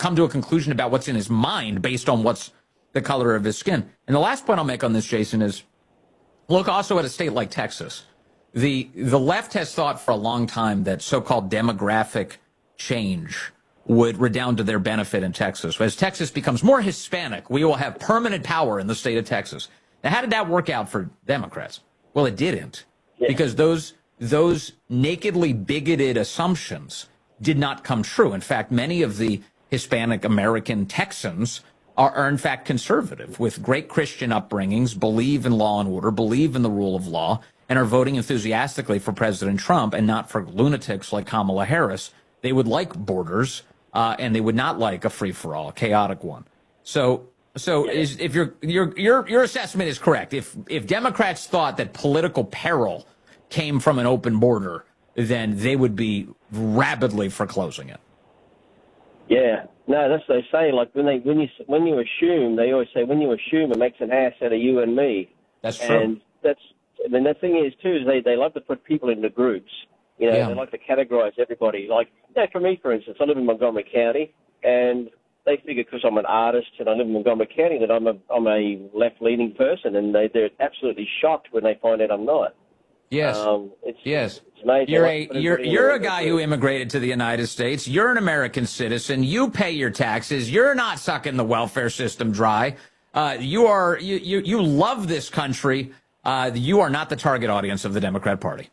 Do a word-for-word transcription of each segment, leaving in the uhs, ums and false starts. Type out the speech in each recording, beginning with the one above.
come to a conclusion about what's in his mind based on what's the color of his skin. And the last point I'll make on this, Jason, is look also at a state like Texas. The the left has thought for a long time that so-called demographic change would redound to their benefit in Texas. As Texas becomes more Hispanic, we will have permanent power in the state of Texas. Now, how did that work out for Democrats? Well, it didn't, yeah. because those those nakedly bigoted assumptions did not come true. In fact, many of the Hispanic American Texans are, are in fact conservative with great Christian upbringings, believe in law and order, believe in the rule of law, and are voting enthusiastically for President Trump and not for lunatics like Kamala Harris. They would like borders, uh, and they would not like a free-for-all, a chaotic one. So, so is, if your your your your assessment is correct, if if Democrats thought that political peril came from an open border, then they would be rapidly foreclosing it. Yeah, no, that's what they say. Like when they when you when you assume, they always say when you assume, it makes an ass out of you and me. That's true. And that's and the thing is too is they they love to put people into groups. You know, yeah. They like to categorize everybody. Like, you know, for me, for instance, I live in Montgomery County, and they figure because I'm an artist and I live in Montgomery County that I'm a I'm a left-leaning person, and they they're absolutely shocked when they find out I'm not. Yes. Um, it's, yes. It's amazing. You're a you're you're a guy who immigrated to the United States. You're an American citizen. You pay your taxes. You're not sucking the welfare system dry. Uh, you are you you you love this country. Uh, you are not the target audience of the Democrat Party.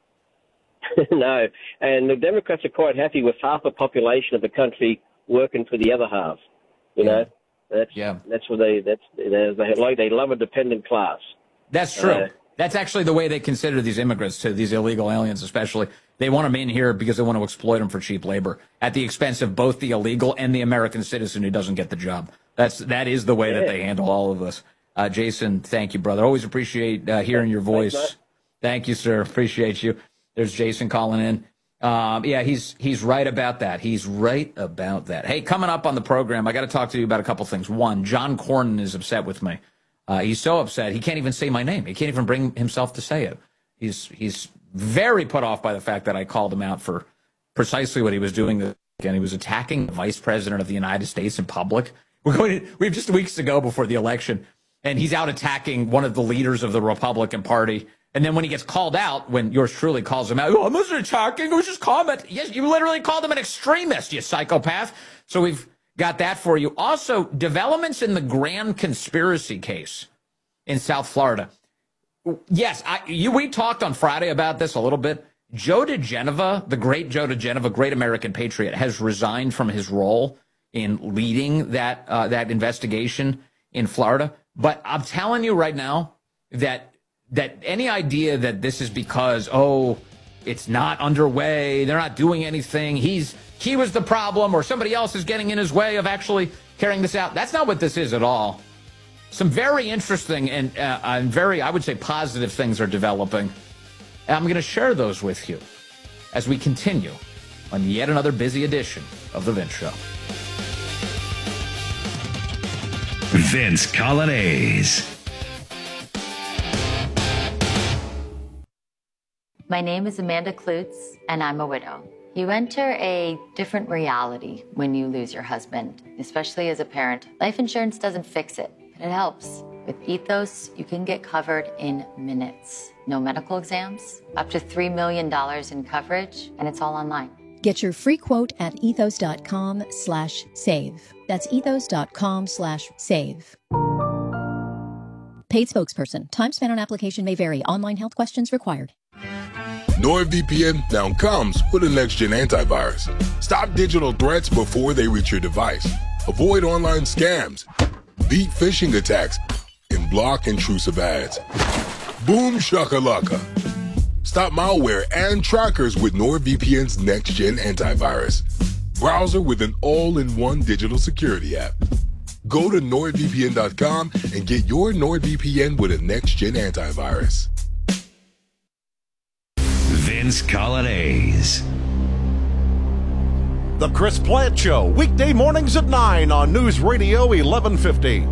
No, and the Democrats are quite happy with half the population of the country working for the other half. You yeah. know, that's yeah. that's what they that's they, they like. They love a dependent class. That's true. Uh, that's actually the way they consider these immigrants, to these illegal aliens, especially. They want them in here because they want to exploit them for cheap labor at the expense of both the illegal and the American citizen who doesn't get the job. That's that is the way yeah. that they handle all of this. Uh, Jason, thank you, brother. Always appreciate uh, hearing your voice. Thanks, thank you, sir. Appreciate you. There's Jason calling in. Um, yeah, he's he's right about that. He's right about that. Hey, coming up on the program, I got to talk to you about a couple things. One, John Cornyn is upset with me. Uh, he's so upset he can't even say my name. He can't even bring himself to say it. He's he's very put off by the fact that I called him out for precisely what he was doing this weekend. He was attacking the vice president of the United States in public. We're going to, we have just weeks to go before the election, and he's out attacking one of the leaders of the Republican Party. And then when he gets called out, when yours truly calls him out, oh, I wasn't attacking, I was just commenting. Yes, you literally called him an extremist, you psychopath. So we've got that for you. Also, developments in the grand conspiracy case in South Florida. Yes, I, you, we talked on Friday about this a little bit. Joe DeGenova, the great Joe DeGenova, great American patriot, has resigned from his role in leading that uh, that investigation in Florida. But I'm telling you right now that that any idea that this is because, oh, it's not underway, they're not doing anything, he's he was the problem, or somebody else is getting in his way of actually carrying this out. That's not what this is at all. Some very interesting and, uh, and very, I would say, positive things are developing. And I'm going to share those with you as we continue on yet another busy edition of The Vince Show. Vince Coglianese. My name is Amanda Klutz, and I'm a widow. You enter a different reality when you lose your husband, especially as a parent. Life insurance doesn't fix it, but it helps. With Ethos, you can get covered in minutes. No medical exams, up to three million dollars in coverage, and it's all online. Get your free quote at ethos.com slash save. That's ethos.com slash save. Paid spokesperson. Time spent on application may vary. Online health questions required. NordVPN now comes with a next-gen antivirus. Stop digital threats before they reach your device. Avoid online scams. Beat phishing attacks. And block intrusive ads. Boom shakalaka. Stop malware and trackers with NordVPN's next-gen antivirus. Browser with an all-in-one digital security app. Go to nord V P N dot com and get your NordVPN with a next-gen antivirus. Vince Coglianese. The Chris Plant Show, weekday mornings at nine on News Radio eleven fifty.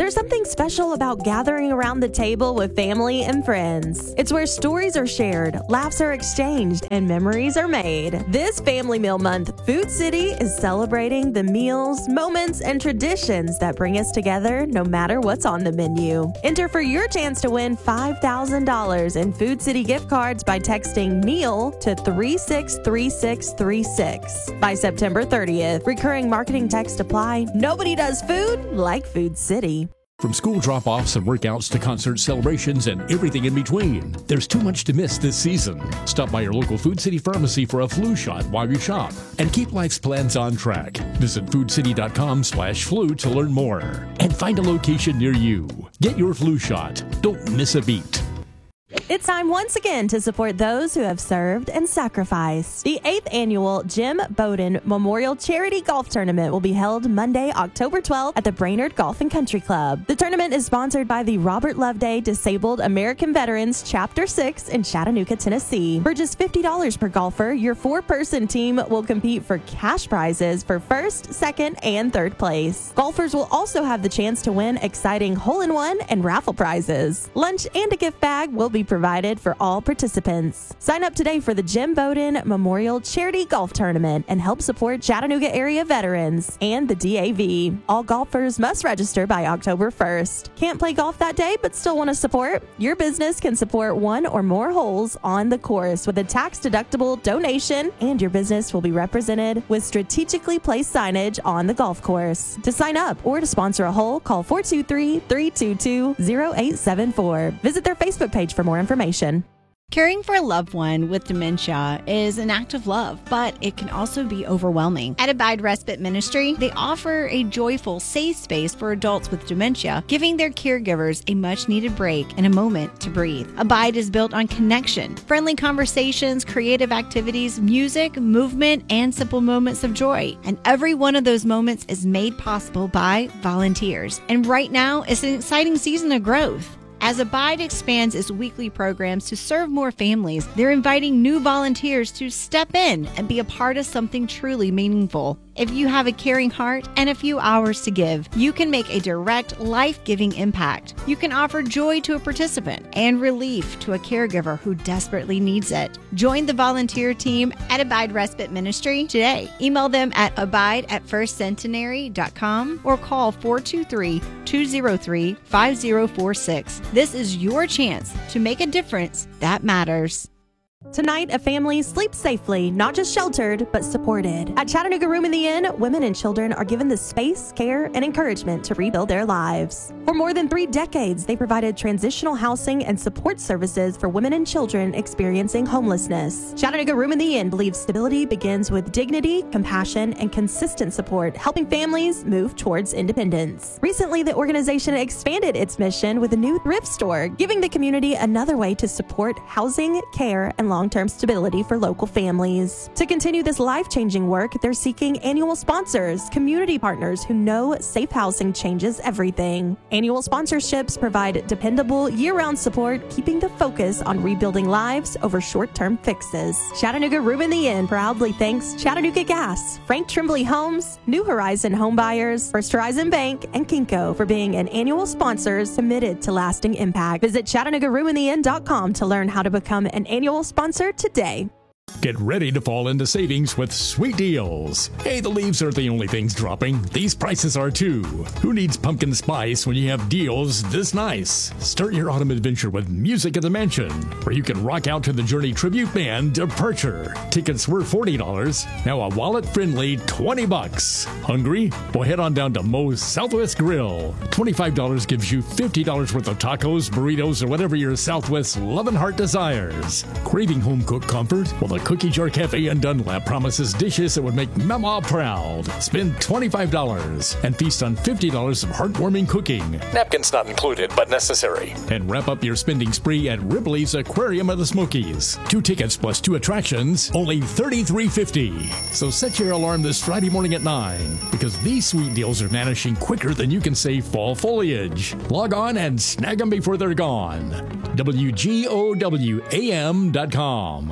There's something special about gathering around the table with family and friends. It's where stories are shared, laughs are exchanged, and memories are made. This Family Meal Month, Food City is celebrating the meals, moments, and traditions that bring us together no matter what's on the menu. Enter for your chance to win five thousand dollars in Food City gift cards by texting MEAL to three six three six three six by September thirtieth. Recurring marketing text apply. Nobody does food like Food City. From school drop-offs and workouts to concert celebrations and everything in between, there's too much to miss this season. Stop by your local Food City pharmacy for a flu shot while you shop and keep life's plans on track. Visit foodcity.com slash flu to learn more and find a location near you. Get your flu shot. Don't miss a beat. It's time once again to support those who have served and sacrificed. The eighth annual Jim Bowden Memorial Charity Golf Tournament will be held Monday, October twelfth at the Brainerd Golf and Country Club. The tournament is sponsored by the Robert Loveday Disabled American Veterans Chapter six in Chattanooga, Tennessee. For just fifty dollars per golfer, your four-person team will compete for cash prizes for first, second, and third place. Golfers will also have the chance to win exciting hole-in-one and raffle prizes. Lunch and a gift bag will be provided for all participants. Sign up today for the Jim Bowden Memorial Charity Golf Tournament and help support Chattanooga area veterans and the D A V. All golfers must register by October first. Can't play golf that day but still want to support? Your business can support one or more holes on the course with a tax-deductible donation, and your business will be represented with strategically placed signage on the golf course. To sign up or to sponsor a hole, call four two three, three two two, zero eight seven four. Visit their Facebook page for more information. Caring for a loved one with dementia is an act of love, but it can also be overwhelming. At Abide Respite Ministry, they offer a joyful, safe space for adults with dementia, giving their caregivers a much-needed break and a moment to breathe. Abide is built on connection, friendly conversations, creative activities, music, movement, and simple moments of joy. And every one of those moments is made possible by volunteers. And right now, it's an exciting season of growth. As Abide expands its weekly programs to serve more families, they're inviting new volunteers to step in and be a part of something truly meaningful. If you have a caring heart and a few hours to give, you can make a direct, life-giving impact. You can offer joy to a participant and relief to a caregiver who desperately needs it. Join the volunteer team at Abide Respite Ministry today. Email them at abide at first centenary dot com or call four two three, two zero three, five zero four six. This is your chance to make a difference that matters. Tonight, a family sleeps safely, not just sheltered, but supported. At Chattanooga Room in the Inn, women and children are given the space, care, and encouragement to rebuild their lives. For more than three decades, they provided transitional housing and support services for women and children experiencing homelessness. Chattanooga Room in the Inn believes stability begins with dignity, compassion, and consistent support, helping families move towards independence. Recently, the organization expanded its mission with a new thrift store, giving the community another way to support housing, care, and long-term stability for local families. To continue this life-changing work, they're seeking annual sponsors, community partners who know safe housing changes everything. Annual sponsorships provide dependable, year-round support, keeping the focus on rebuilding lives over short-term fixes. Chattanooga Room in the Inn proudly thanks Chattanooga Gas, Frank Trimbley Homes, New Horizon Home Buyers, First Horizon Bank, and Kinko for being an annual sponsors committed to lasting impact. Visit Chattanooga Room in the Inn dot com to learn how to become an annual sponsor Sponsor today. Get ready to fall into savings with sweet deals. Hey, the leaves aren't the only things dropping. These prices are too. Who needs pumpkin spice when you have deals this nice? Start your autumn adventure with Music at the Mansion, where you can rock out to the Journey tribute band Departure. Tickets were forty dollars, now a wallet-friendly twenty bucks. Hungry? Well, head on down to Moe's Southwest Grill. twenty-five dollars gives you fifty dollars worth of tacos, burritos, or whatever your Southwest loving heart desires. Craving home-cooked comfort? Well, the Cookie Jar Cafe in Dunlap promises dishes that would make Mama proud. Spend twenty-five dollars and feast on fifty dollars of heartwarming cooking. Napkins not included, but necessary. And wrap up your spending spree at Ripley's Aquarium of the Smokies. Two tickets plus two attractions, only thirty-three fifty. So set your alarm this Friday morning at nine, because these sweet deals are vanishing quicker than you can say fall foliage. Log on and snag them before they're gone. W G O W A M dot com.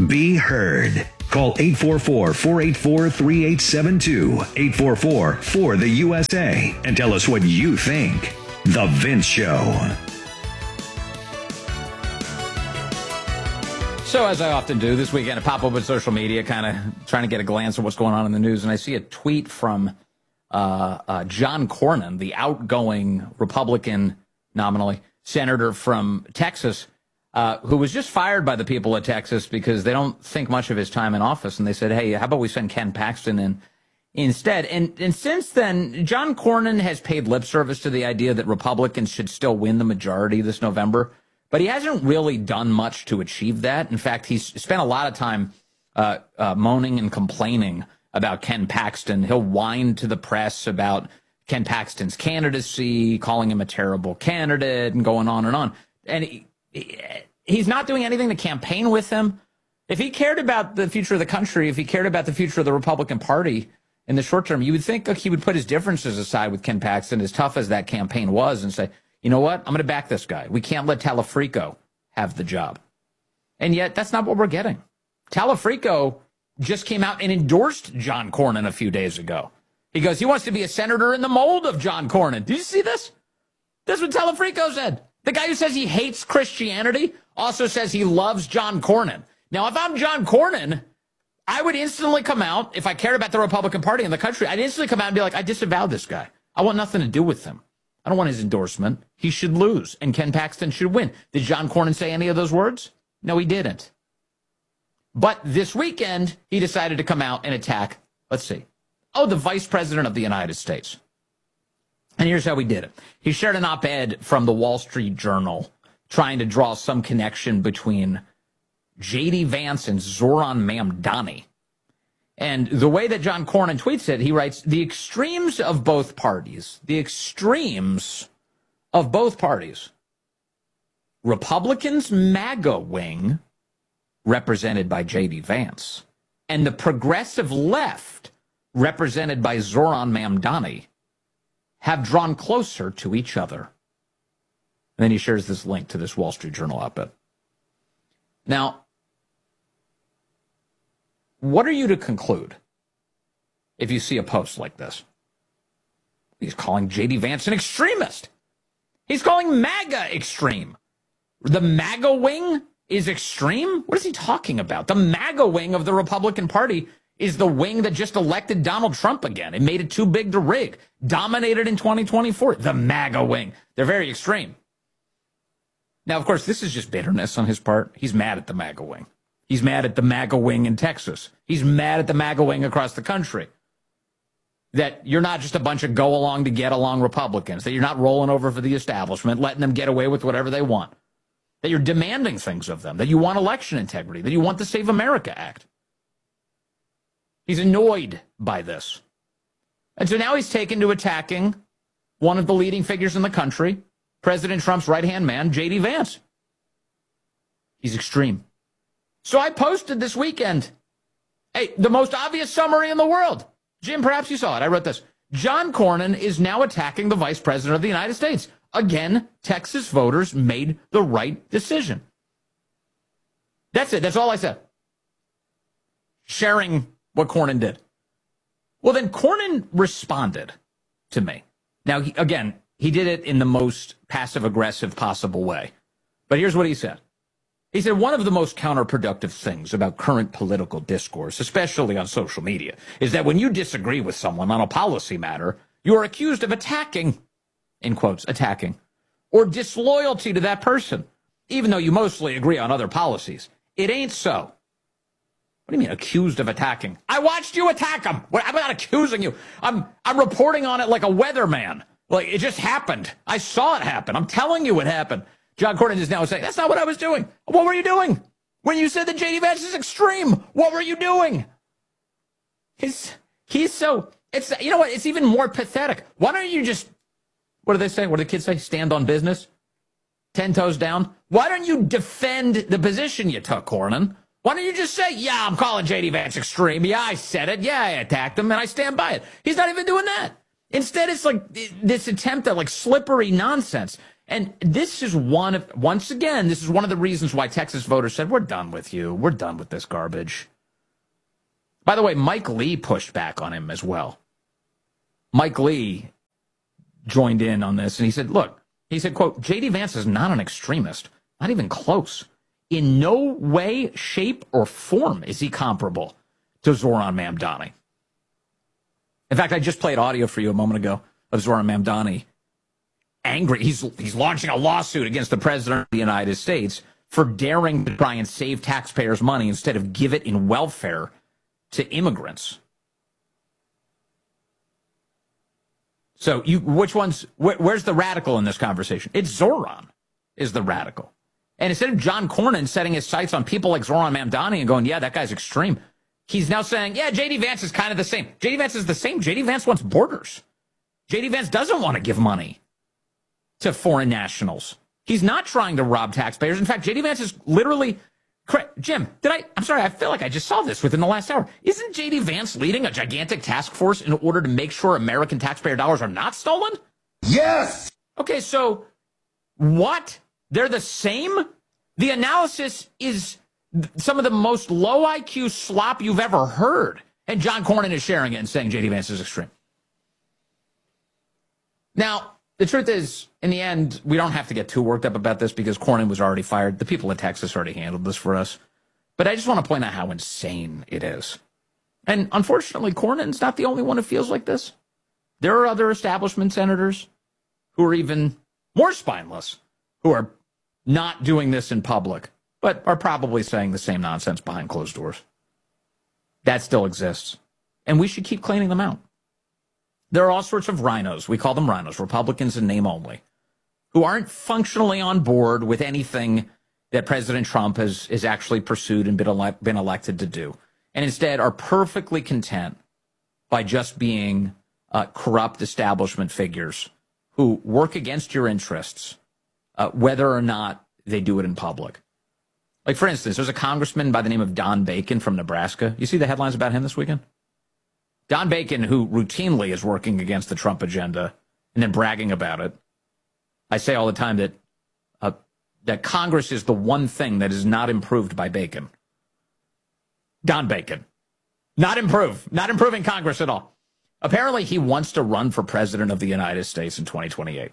Be heard. Call eight four four, four eight four, three eight seven two, eight four four, four the U S A, and tell us what you think. The Vince Show. So, as I often do this weekend, I pop up on social media, kind of trying to get a glance at what's going on in the news, and I see a tweet from uh, uh, John Cornyn, the outgoing Republican, nominally, senator from Texas, uh, who was just fired by the people of Texas because they don't think much of his time in office, and they said, hey, how about we send Ken Paxton in instead? And, and since then, John Cornyn has paid lip service to the idea that Republicans should still win the majority this November. But he hasn't really done much to achieve that. In fact, he's spent a lot of time uh, uh, moaning and complaining about Ken Paxton. He'll whine to the press about Ken Paxton's candidacy, calling him a terrible candidate, and going on and on. And he, he, he's not doing anything to campaign with him. If he cared about the future of the country, if he cared about the future of the Republican Party in the short term, you would think he would put his differences aside with Ken Paxton, as tough as that campaign was, and say, you know what? I'm going to back this guy. We can't let Talafrico have the job. And yet, that's not what we're getting. Talafrico just came out and endorsed John Cornyn a few days ago. He goes, he wants to be a senator in the mold of John Cornyn. Do you see this? This is what Talafrico said. The guy who says he hates Christianity also says he loves John Cornyn. Now, if I'm John Cornyn, I would instantly come out, if I cared about the Republican Party in the country, I'd instantly come out and be like, I disavow this guy. I want nothing to do with him. I don't want his endorsement. He should lose, and Ken Paxton should win. Did John Cornyn say any of those words? No, he didn't. But this weekend, he decided to come out and attack, let's see, oh, the Vice President of the United States. And here's how he did it. He shared an op-ed from the Wall Street Journal trying to draw some connection between J D Vance and Zoran Mamdani. And the way that John Cornyn tweets it, he writes, the extremes of both parties, the extremes of both parties, Republicans' MAGA wing, represented by J D Vance, and the progressive left, represented by Zoran Mamdani, have drawn closer to each other. And then he shares this link to this Wall Street Journal op-ed. Now, what are you to conclude if you see a post like this? He's calling J D Vance an extremist. He's calling MAGA extreme. The MAGA wing is extreme? What is he talking about? The MAGA wing of the Republican Party is the wing that just elected Donald Trump again. It made it too big to rig. Dominated in twenty twenty-four. The MAGA wing. They're very extreme. Now, of course, this is just bitterness on his part. He's mad at the MAGA wing. He's mad at the MAGA wing in Texas. He's mad at the MAGA wing across the country. That you're not just a bunch of go-along-to-get-along Republicans. That you're not rolling over for the establishment, letting them get away with whatever they want. That you're demanding things of them. That you want election integrity. That you want the Save America Act. He's annoyed by this. And so now he's taken to attacking one of the leading figures in the country, President Trump's right-hand man, J D Vance. He's extreme. So I posted this weekend, hey, the most obvious summary in the world. Jim, perhaps you saw it. I wrote this. John Cornyn is now attacking the Vice President of the United States. Again, Texas voters made the right decision. That's it. That's all I said. Sharing what Cornyn did. Well, then Cornyn responded to me. Now, he, again, he did it in the most passive-aggressive possible way. But here's what he said. He said, one of the most counterproductive things about current political discourse, especially on social media, is that when you disagree with someone on a policy matter, you are accused of attacking, in quotes, attacking, or disloyalty to that person, even though you mostly agree on other policies. It ain't so. What do you mean, accused of attacking? I watched you attack him. I'm not accusing you. I'm I'm reporting on it like a weatherman. Like, it just happened. I saw it happen. I'm telling you it happened. John Cornyn is now saying, that's not what I was doing. What were you doing? When you said that J D Vance is extreme, what were you doing? He's, he's so, it's, you know what, it's even more pathetic. Why don't you just, what do they say? What do the kids say? Stand on business? Ten toes down? Why don't you defend the position you took, Cornyn? Why don't you just say, yeah, I'm calling J D Vance extreme. Yeah, I said it. Yeah, I attacked him, and I stand by it. He's not even doing that. Instead, it's like this attempt at like slippery nonsense. And this is one of, once again, this is one of the reasons why Texas voters said, we're done with you. We're done with this garbage. By the way, Mike Lee pushed back on him as well. Mike Lee joined in on this, and he said, look, he said, quote, J D Vance is not an extremist, not even close. In no way, shape, or form is he comparable to Zoran Mamdani. In fact, I just played audio for you a moment ago of Zoran Mamdani angry. He's he's launching a lawsuit against the president of the United States for daring to try and save taxpayers' money instead of give it in welfare to immigrants. So you, which one's, wh- where's the radical in this conversation? It's Zoran is the radical. And instead of John Cornyn setting his sights on people like Zoran Mamdani and going, yeah, that guy's extreme, he's now saying, yeah, J D Vance is kind of the same. J D Vance is the same. J D Vance wants borders. J D Vance doesn't want to give money to foreign nationals. He's not trying to rob taxpayers. In fact, J D Vance is literally, Jim, did I, I'm sorry, I feel like I just saw this within the last hour. Isn't J D Vance leading a gigantic task force in order to make sure American taxpayer dollars are not stolen? Yes! Okay, so what? They're the same? The analysis is some of the most low I Q slop you've ever heard. And John Cornyn is sharing it and saying J D Vance is extreme. Now, the truth is, in the end, we don't have to get too worked up about this because Cornyn was already fired. The people in Texas already handled this for us. But I just want to point out how insane it is. And unfortunately, Cornyn's not the only one who feels like this. There are other establishment senators who are even more spineless, who are not doing this in public, but are probably saying the same nonsense behind closed doors. That still exists. And we should keep cleaning them out. There are all sorts of rhinos. We call them rhinos, Republicans in name only, who aren't functionally on board with anything that President Trump has, has actually pursued and been, ele- been elected to do, and instead are perfectly content by just being uh, corrupt establishment figures who work against your interests, uh, whether or not they do it in public. Like, for instance, there's a congressman by the name of Don Bacon from Nebraska. You see the headlines about him this weekend? Don Bacon, who routinely is working against the Trump agenda and then bragging about it. I say all the time that uh, that Congress is the one thing that is not improved by Bacon. Don Bacon. Not improved. Not improving Congress at all. Apparently, he wants to run for president of the United States in twenty twenty-eight.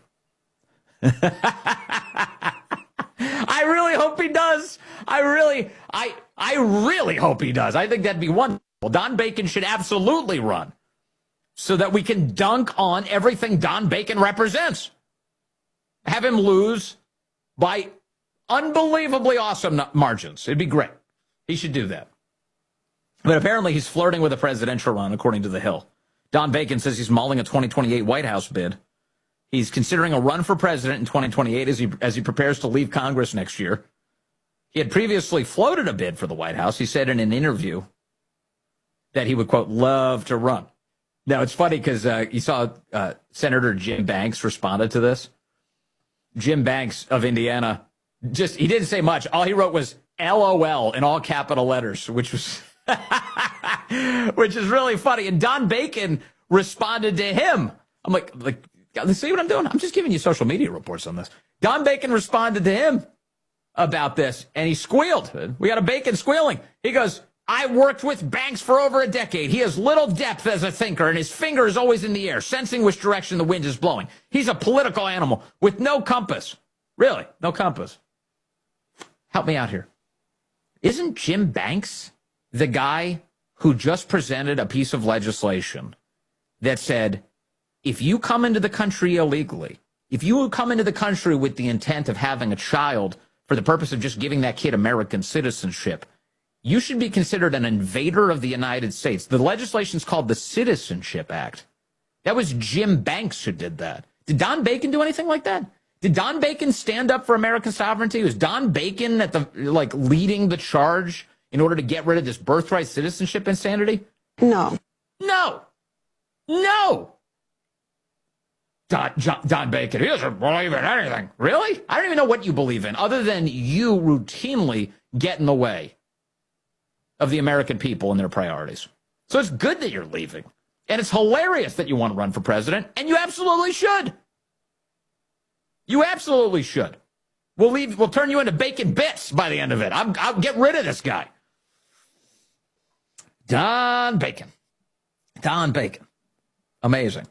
I really hope he does. I really, I, I really hope he does. I think that'd be wonderful. Don Bacon should absolutely run so that we can dunk on everything Don Bacon represents. Have him lose by unbelievably awesome margins. It'd be great. He should do that. But apparently he's flirting with a presidential run, according to The Hill. Don Bacon says he's mulling a twenty twenty-eight White House bid. He's considering a run for president in twenty twenty-eight as he as he prepares to leave Congress next year. He had previously floated a bid for the White House. He said in an interview that he would, quote, love to run. Now, it's funny because uh, you saw uh, Senator Jim Banks responded to this. Jim Banks of Indiana, just he didn't say much. All he wrote was L O L in all capital letters, which was which is really funny. And Don Bacon responded to him. I'm like, like, see what I'm doing? I'm just giving you social media reports on this. Don Bacon responded to him about this, and he squealed. We got a Bacon squealing. He goes, I worked with Banks for over a decade. He has little depth as a thinker, and his finger is always in the air, sensing which direction the wind is blowing. He's a political animal with no compass. Really, no compass. Help me out here. Isn't Jim Banks the guy who just presented a piece of legislation that said, if you come into the country illegally, if you come into the country with the intent of having a child for the purpose of just giving that kid American citizenship, you should be considered an invader of the United States. The legislation is called the Citizenship Act. That was Jim Banks who did that. Did Don Bacon do anything like that? Did Don Bacon stand up for American sovereignty? Was Don Bacon at the like leading the charge in order to get rid of this birthright citizenship insanity? No. No. No. Don, John, Don Bacon, he doesn't believe in anything. Really? I don't even know what you believe in, other than you routinely get in the way of the American people and their priorities. So it's good that you're leaving. And it's hilarious that you want to run for president, and you absolutely should. You absolutely should. We'll leave. We'll turn you into bacon bits by the end of it. I'm, I'll get rid of this guy. Don Bacon. Don Bacon. Amazing.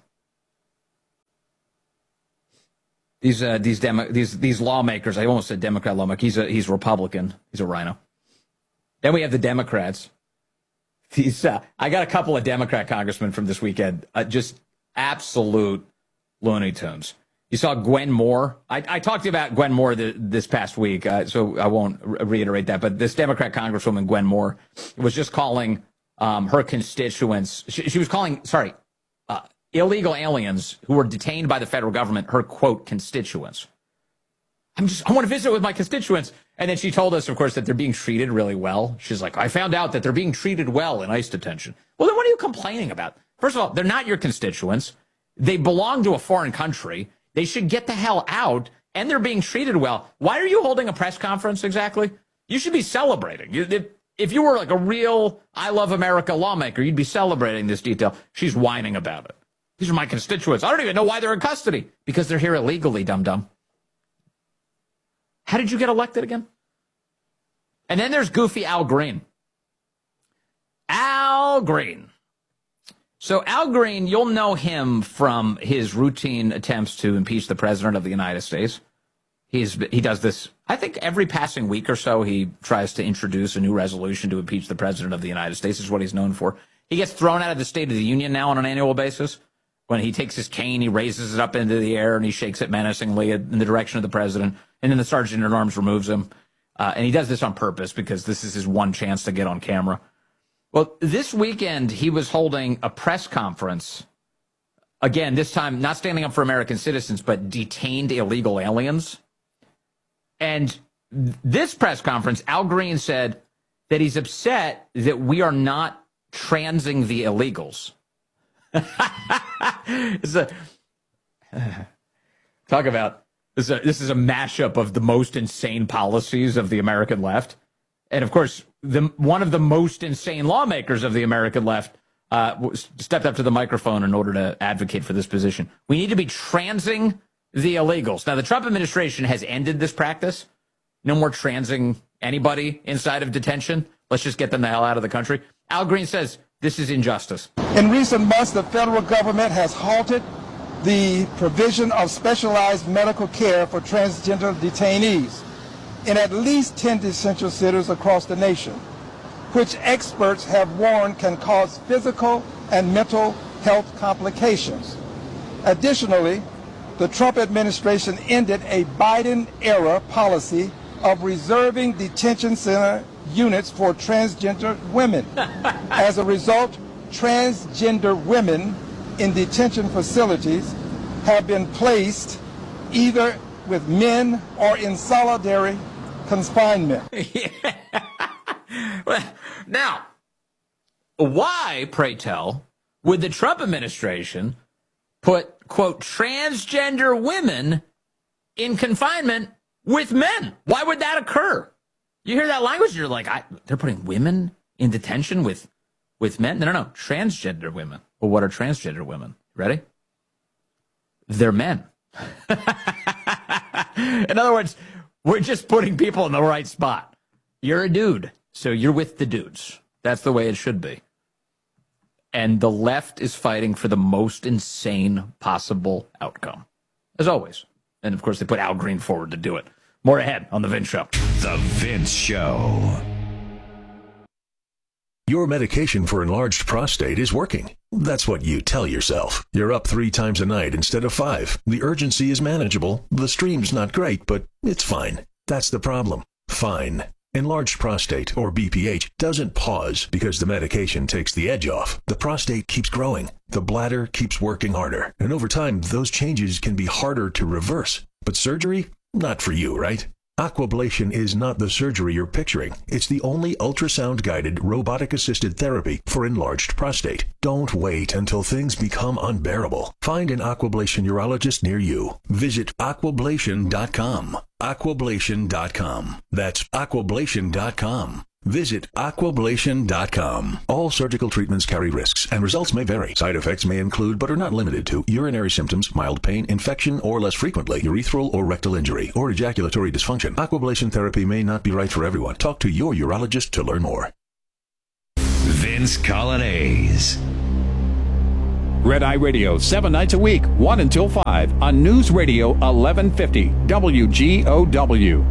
These uh, these demo, these these lawmakers. I almost said Democrat lawmaker. He's a he's Republican. He's a rhino. Then we have the Democrats. These uh, I got a couple of Democrat congressmen from this weekend. Uh, just absolute Looney Tunes. You saw Gwen Moore. I, I talked about Gwen Moore the, this past week, uh, so I won't re- reiterate that. But this Democrat congresswoman Gwen Moore was just calling um, her constituents. She, she was calling sorry. Uh, illegal aliens who were detained by the federal government, her, quote, constituents. I'm just, I want to visit with my constituents. And then she told us, of course, that they're being treated really well. She's like, I found out that they're being treated well in ICE detention. Well, then what are you complaining about? First of all, they're not your constituents. They belong to a foreign country. They should get the hell out, and they're being treated well. Why are you holding a press conference exactly? You should be celebrating. You, if, if you were like a real I Love America lawmaker, you'd be celebrating this detail. She's whining about it. These are my constituents. I don't even know why they're in custody. Because they're here illegally, dum-dum. How did you get elected again? And then there's goofy Al Green. Al Green. So Al Green, you'll know him from his routine attempts to impeach the president of the United States. He's he does this, I think, every passing week or so. He tries to introduce a new resolution to impeach the president of the United States. This is what he's known for. He gets thrown out of the State of the Union now on an annual basis. When he takes his cane, he raises it up into the air and he shakes it menacingly in the direction of the president. And then the sergeant at arms removes him. Uh, and he does this on purpose because this is his one chance to get on camera. Well, this weekend, he was holding a press conference. Again, this time, not standing up for American citizens, but detained illegal aliens. And this press conference, Al Green said that he's upset that we are not transing the illegals. It's a, talk about this is, a, this is a mashup of the most insane policies of the American left. And, of course, the one of the most insane lawmakers of the American left uh, stepped up to the microphone in order to advocate for this position. We need to be transing the illegals. Now, the Trump administration has ended this practice. No more transing anybody inside of detention. Let's just get them the hell out of the country. Al Green says this is injustice. In recent months, the federal government has halted the provision of specialized medical care for transgender detainees in at least ten detention centers across the nation, which experts have warned can cause physical and mental health complications. Additionally, the Trump administration ended a Biden-era policy of reserving detention center units for transgender women. As a result, transgender women in detention facilities have been placed either with men or in solitary confinement. Yeah. Well, now, why, pray tell, would the Trump administration put, quote, transgender women in confinement with men? Why would that occur? You hear that language, you're like, I, they're putting women in detention with with men? No, no, no, transgender women. Well, what are transgender women? Ready? They're men. In other words, we're just putting people in the right spot. You're a dude, so you're with the dudes. That's the way it should be. And the left is fighting for the most insane possible outcome, as always. And, of course, they put Al Green forward to do it. More ahead on The Vince Show. The Vince Show. Your medication for enlarged prostate is working. That's what you tell yourself. You're up three times a night instead of five. The urgency is manageable. The stream's not great, but it's fine. That's the problem. Fine. Enlarged prostate, or B P H, doesn't pause because the medication takes the edge off. The prostate keeps growing. The bladder keeps working harder. And over time, those changes can be harder to reverse. But surgery? Not for you, right? Aquablation is not the surgery you're picturing. It's the only ultrasound-guided, robotic-assisted therapy for enlarged prostate. Don't wait until things become unbearable. Find an Aquablation urologist near you. Visit aquablation dot com. aquablation dot com. That's aquablation dot com. Visit aquablation dot com. All surgical treatments carry risks, and results may vary. Side effects may include, but are not limited to, urinary symptoms, mild pain, infection, or less frequently, urethral or rectal injury, or ejaculatory dysfunction. Aquablation therapy may not be right for everyone. Talk to your urologist to learn more. Vince Coglianese. Red Eye Radio, seven nights a week, one until five, on News Radio eleven fifty, W G O W.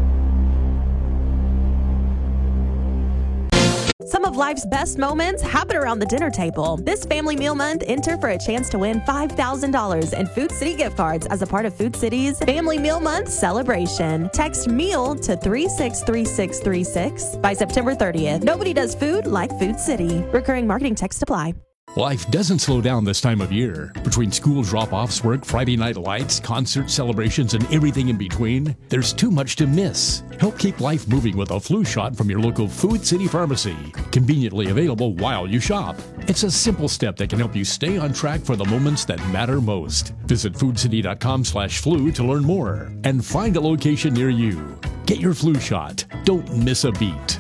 Some of life's best moments happen around the dinner table. This Family Meal Month, enter for a chance to win five thousand dollars in Food City gift cards as a part of Food City's Family Meal Month celebration. Text MEAL to three six three six three six by September thirtieth. Nobody does food like Food City. Recurring marketing text apply. Life doesn't slow down this time of year. Between school drop-offs, work, Friday night lights, concert celebrations, and everything in between, there's too much to miss. Help keep life moving with a flu shot from your local Food City pharmacy. Conveniently available while you shop. It's a simple step that can help you stay on track for the moments that matter most. Visit foodcity.com slash flu to learn more and find a location near you. Get your flu shot. Don't miss a beat.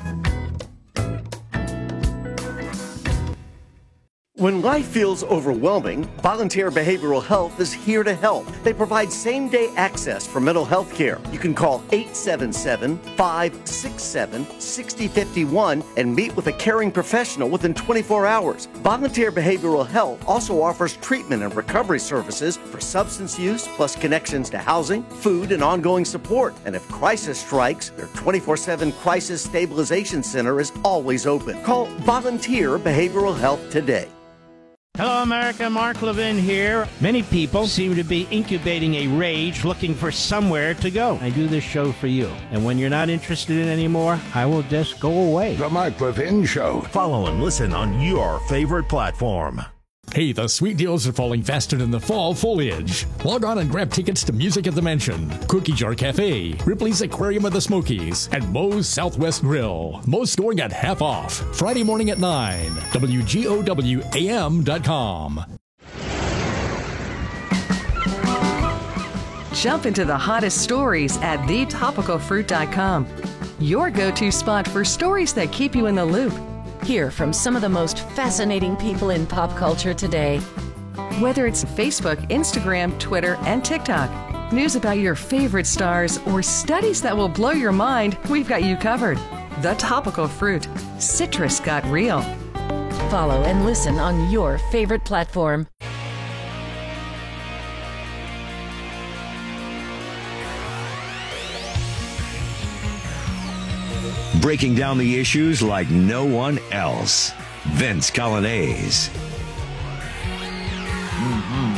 When life feels overwhelming, Volunteer Behavioral Health is here to help. They provide same-day access for mental health care. You can call eight seven seven, five six seven, six zero five one and meet with a caring professional within twenty-four hours. Volunteer Behavioral Health also offers treatment and recovery services for substance use, plus connections to housing, food, and ongoing support. And if crisis strikes, their twenty-four seven Crisis Stabilization Center is always open. Call Volunteer Behavioral Health today. Hello, America. Mark Levin here. Many people seem to be incubating a rage looking for somewhere to go. I do this show for you. And when you're not interested in it anymore, I will just go away. The Mark Levin Show. Follow and listen on your favorite platform. Hey, the sweet deals are falling faster than the fall foliage. Log on and grab tickets to Music at the Mansion, Cookie Jar Cafe, Ripley's Aquarium of the Smokies, and Moe's Southwest Grill. Most going at half off. Friday morning at nine. W G O W A M dot com. Jump into the hottest stories at the topical fruit dot com. Your go-to spot for stories that keep you in the loop. Hear from some of the most fascinating people in pop culture today. Whether it's Facebook, Instagram, Twitter, and TikTok, news about your favorite stars, or studies that will blow your mind, we've got you covered. The Topical Fruit. Citrus got real. Follow and listen on your favorite platform. Breaking down the issues like no one else. Vince Coglianese. Mm-hmm.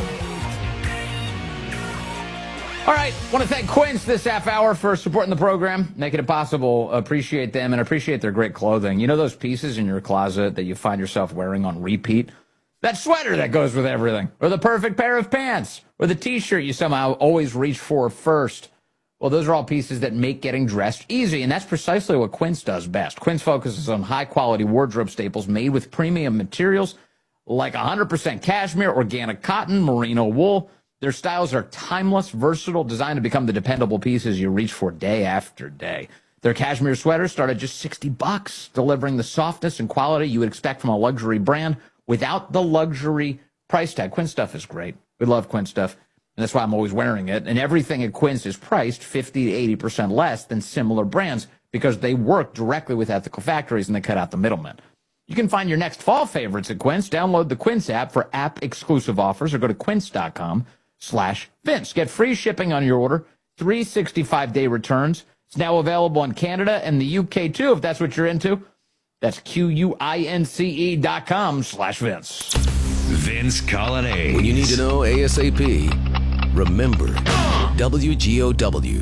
All right. Want to thank Quince this half hour for supporting the program, making it possible. Appreciate them and appreciate their great clothing. You know those pieces in your closet that you find yourself wearing on repeat? That sweater that goes with everything, or the perfect pair of pants, or the T-shirt you somehow always reach for first. Well, those are all pieces that make getting dressed easy, and that's precisely what Quince does best. Quince focuses on high-quality wardrobe staples made with premium materials like one hundred percent cashmere, organic cotton, merino wool. Their styles are timeless, versatile, designed to become the dependable pieces you reach for day after day. Their cashmere sweaters start at just sixty bucks, delivering the softness and quality you would expect from a luxury brand without the luxury price tag. Quince stuff is great. We love Quince stuff. And that's why I'm always wearing it. And everything at Quince is priced fifty to eighty percent less than similar brands because they work directly with ethical factories and they cut out the middlemen. You can find your next fall favorites at Quince. Download the Quince app for app-exclusive offers or go to quince.com slash Vince. Get free shipping on your order, three hundred sixty-five day returns. It's now available in Canada and the U K, too, if that's what you're into. That's Q-U-I-N-C-E dot com slash Vince. Vince Coglianese. When you need to know ASAP, remember W G O W.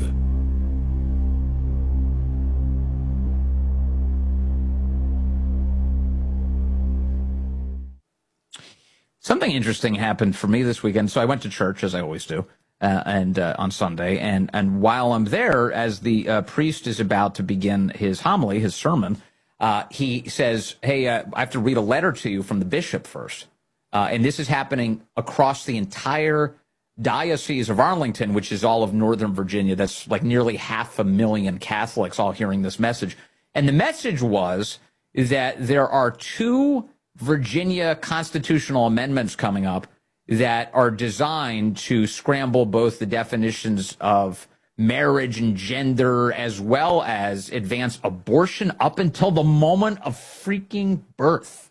Something interesting happened for me this weekend. So I went to church, as I always do, uh, and uh, on Sunday. And, and while I'm there, as the uh, priest is about to begin his homily, his sermon, uh, he says, hey, uh, I have to read a letter to you from the bishop first. Uh, and this is happening across the entire Diocese of Arlington, which is all of Northern Virginia. That's like nearly half a million Catholics all hearing this message. And the message was that there are two Virginia constitutional amendments coming up that are designed to scramble both the definitions of marriage and gender as well as advance abortion up until the moment of freaking birth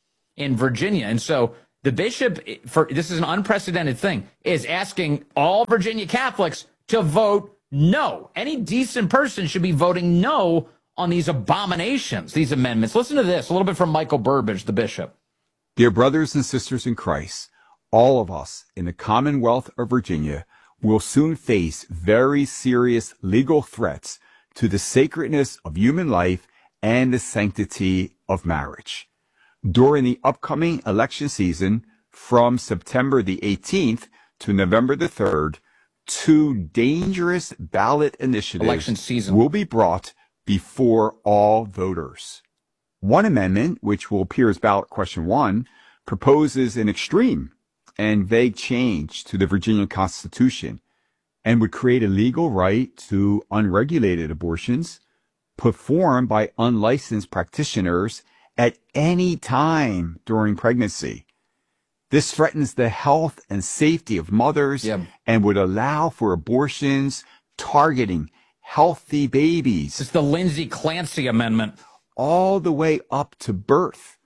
in Virginia. And so the bishop, for this is an unprecedented thing, is asking all Virginia Catholics to vote no. Any decent person should be voting no on these abominations, these amendments. Listen to this, a little bit from Michael Burbidge, the bishop. Dear brothers and sisters in Christ, all of us in the Commonwealth of Virginia will soon face very serious legal threats to the sacredness of human life and the sanctity of marriage. During the upcoming election season, from September the eighteenth to November the third, two dangerous ballot initiatives election season. will be brought before all voters. One amendment, which will appear as ballot question one, proposes an extreme and vague change to the Virginia Constitution and would create a legal right to unregulated abortions performed by unlicensed practitioners at any time during pregnancy. This threatens the health and safety of mothers yep. and would allow for abortions targeting healthy babies. It's the Lindsay Clancy Amendment. All the way up to birth.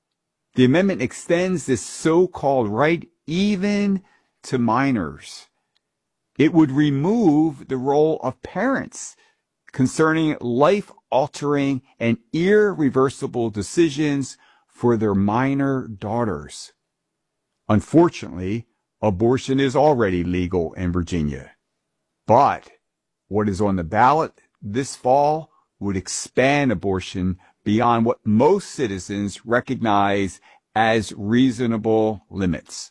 The amendment extends this so-called right even to minors. It would remove the role of parents concerning life-altering and irreversible decisions for their minor daughters. Unfortunately, abortion is already legal in Virginia. But what is on the ballot this fall would expand abortion beyond what most citizens recognize as reasonable limits.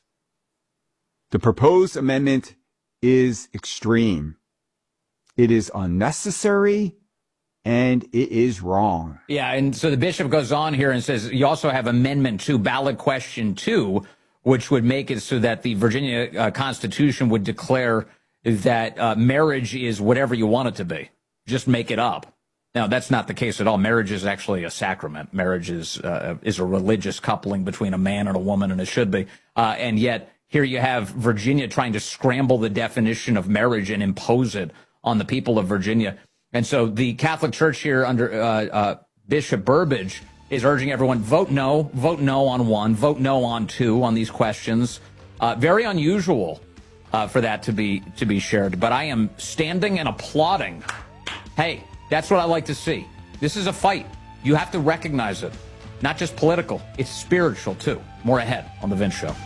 The proposed amendment is extreme. It is unnecessary and it is wrong. Yeah, and so the bishop goes on here and says you also have Amendment two, ballot question two, which would make it so that the Virginia uh, Constitution would declare that uh, marriage is whatever you want it to be. Just make it up. Now, that's not the case at all. Marriage is actually a sacrament. Marriage is uh, is a religious coupling between a man and a woman, and it should be. Uh, and yet, here you have Virginia trying to scramble the definition of marriage and impose it on the people of Virginia. And so the Catholic Church here under uh, uh, Bishop Burbidge is urging everyone, vote no, vote no on one, vote no on two on these questions. Uh, very unusual uh, for that to be to be shared. But I am standing and applauding. Hey, that's what I like to see. This is a fight. You have to recognize it. Not just political, it's spiritual too. More ahead on The Vince Show.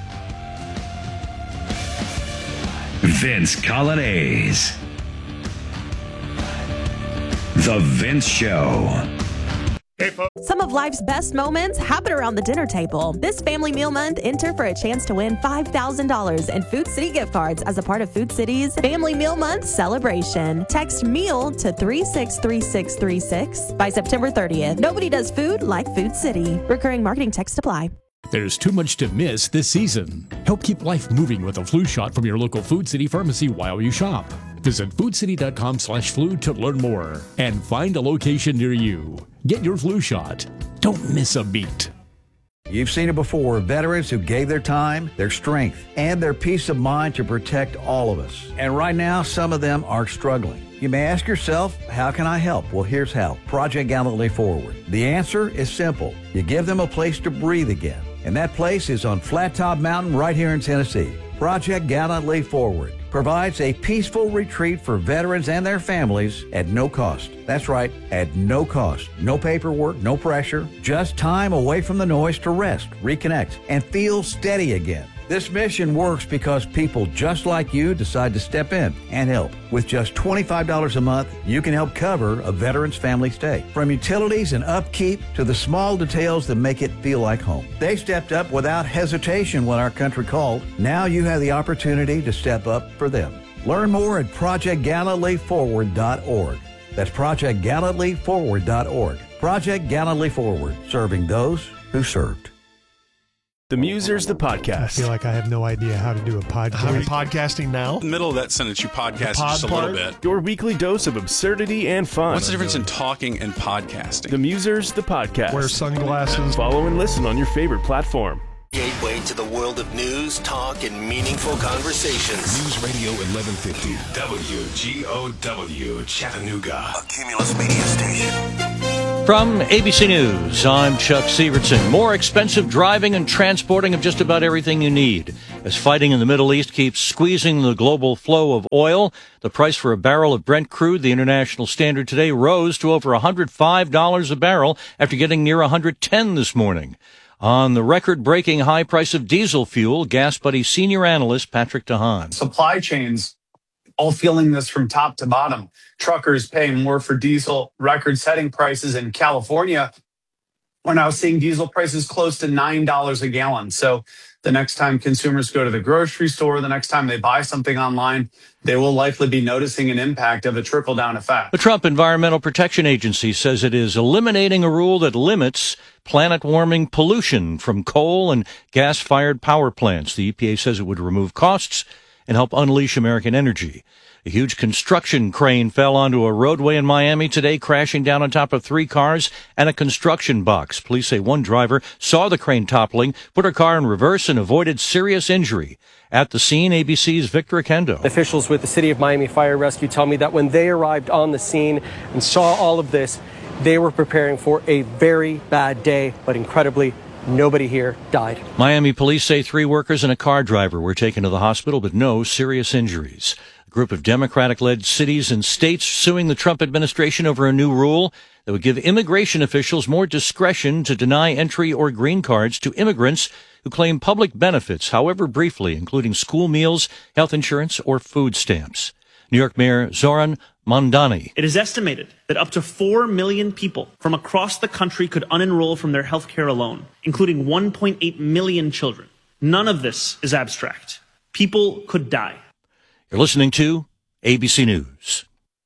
Vince Coglianese. The Vince Show. Some of life's best moments happen around the dinner table. This Family Meal Month, enter for a chance to win five thousand dollars in Food City gift cards as a part of Food City's Family Meal Month celebration. Text MEAL to three six three six three six by September thirtieth. Nobody does food like Food City. Recurring marketing text apply. There's too much to miss this season. Help keep life moving with a flu shot from your local Food City pharmacy while you shop. Visit foodcity.com slash flu to learn more and find a location near you. Get your flu shot. Don't miss a beat. You've seen it before, veterans who gave their time, their strength, and their peace of mind to protect all of us. And right now, some of them are struggling. You may ask yourself, how can I help? Well, here's how. Project Gallantly Forward. The answer is simple. You give them a place to breathe again. And that place is on Flat Top Mountain right here in Tennessee. Project Gallantly Forward provides a peaceful retreat for veterans and their families at no cost. That's right, at no cost. No paperwork, no pressure, just time away from the noise to rest, reconnect, and feel steady again. This mission works because people just like you decide to step in and help. With just twenty-five dollars a month, you can help cover a veteran's family stay. From utilities and upkeep to the small details that make it feel like home. They stepped up without hesitation when our country called. Now you have the opportunity to step up for them. Learn more at project gallantly forward dot org. That's project gallantly forward dot org. Project Gallantly Forward, serving those who served. The Musers, the podcast. I feel like I have no idea how to do a podcast. Are we podcasting now? In the middle of that sentence, you podcast just a part? little bit. Your weekly dose of absurdity and fun. What's the difference in talking and podcasting? The Musers, the podcast. Wear sunglasses. Follow and listen on your favorite platform. Gateway to the world of news, talk, and meaningful conversations. News Radio eleven fifty, W G O W, Chattanooga. A Cumulus media station. From A B C News, I'm Chuck Severson. More expensive driving and transporting of just about everything you need. As fighting in the Middle East keeps squeezing the global flow of oil, the price for a barrel of Brent crude, the international standard today, rose to over one hundred five dollars a barrel after getting near one hundred ten dollars this morning. On the record-breaking high price of diesel fuel, Gas Buddy senior analyst Patrick DeHaan. Supply chains all feeling this from top to bottom. Truckers paying more for diesel, record-setting prices in California. We're now seeing diesel prices close to nine dollars a gallon. So the next time consumers go to the grocery store, the next time they buy something online, they will likely be noticing an impact of a trickle-down effect. The Trump Environmental Protection Agency says it is eliminating a rule that limits planet-warming pollution from coal and gas-fired power plants. The E P A says it would remove costs and help unleash American energy. A huge construction crane fell onto a roadway in Miami today, crashing down on top of three cars and a construction box. Police say one driver saw the crane toppling, put her car in reverse, and avoided serious injury. At the scene, A B C's Victor Akendo. Officials with the City of Miami Fire Rescue tell me that when they arrived on the scene and saw all of this, they were preparing for a very bad day, but incredibly, nobody here died. Miami police say three workers and a car driver were taken to the hospital, but no serious injuries. A group of Democratic-led cities and states suing the Trump administration over a new rule that would give immigration officials more discretion to deny entry or green cards to immigrants who claim public benefits, however briefly, including school meals, health insurance, or food stamps. New York Mayor Zoran Mondani. It is estimated that up to four million people from across the country could unenroll from their health care alone, including one point eight million children. None of this is abstract. People could die. You're listening to A B C News.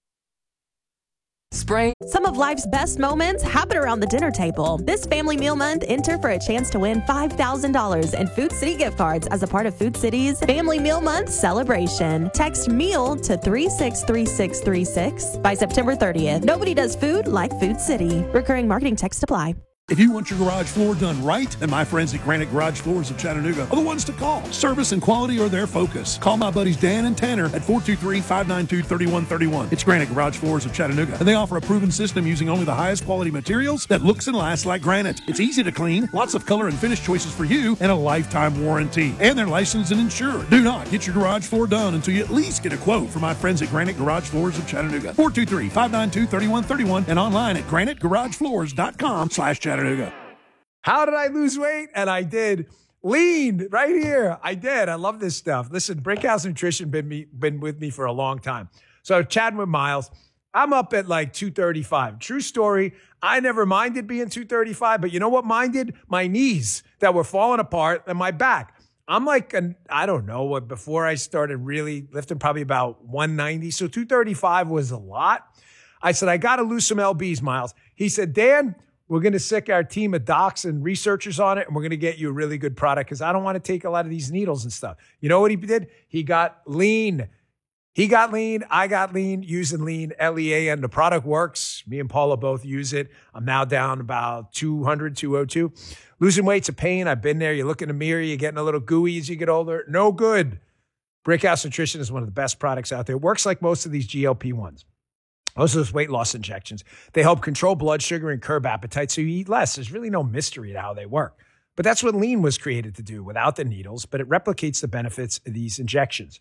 Spray. Some of life's best moments happen around the dinner table. This Family Meal Month, enter for a chance to win five thousand dollars in Food City gift cards as a part of Food City's Family Meal Month celebration. Text MEAL to three six three six three six by September thirtieth. Nobody does food like Food City. Recurring marketing text apply. If you want your garage floor done right, then my friends at Granite Garage Floors of Chattanooga are the ones to call. Service and quality are their focus. Call my buddies Dan and Tanner at four two three, five nine two, three one three one. It's Granite Garage Floors of Chattanooga, and they offer a proven system using only the highest quality materials that looks and lasts like granite. It's easy to clean, lots of color and finish choices for you, and a lifetime warranty. And they're licensed and insured. Do not get your garage floor done until you at least get a quote from my friends at Granite Garage Floors of Chattanooga. four two three, five nine two, three one three one and online at granite garage floors dot com slash Chattanooga. How did I lose weight? And I did. Lean right here. I did. I love this stuff. Listen, Brickhouse Nutrition been me been with me for a long time. So chatting with Miles, I'm up at like two thirty-five. True story. I never minded being two thirty-five, but you know what minded? My knees that were falling apart and my back. I'm like, an, I don't know, what before I started really lifting, probably about one ninety. So two thirty-five was a lot. I said, I got to lose some L Bs, Miles. He said, Dan, we're going to sick our team of docs and researchers on it, and we're going to get you a really good product because I don't want to take a lot of these needles and stuff. You know what he did? He got lean. He got lean. I got lean using lean, L E A, and the product works. Me and Paula both use it. I'm now down about two hundred, two oh two. Losing weight's a pain. I've been there. You look in the mirror, you're getting a little gooey as you get older. No good. Brickhouse Nutrition is one of the best products out there. It works like most of these G L P ones. Most of those weight loss injections, they help control blood sugar and curb appetite so you eat less. There's really no mystery to how they work. But that's what lean was created to do without the needles, but it replicates the benefits of these injections.